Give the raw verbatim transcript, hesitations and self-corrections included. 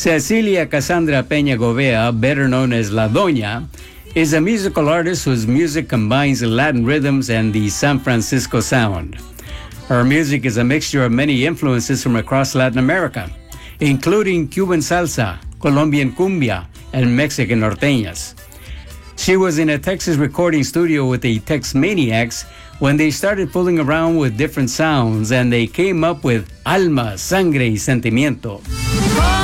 Cecilia Cassandra Peña Govea, better known as La Doña, is a musical artist whose music combines Latin rhythms and the San Francisco sound. Her music is a mixture of many influences from across Latin America, including Cuban salsa, Colombian cumbia, and Mexican norteñas. She was in a Texas recording studio with the Tex Maniacs when they started fooling around with different sounds, and they came up with Alma, Sangre y Sentimiento.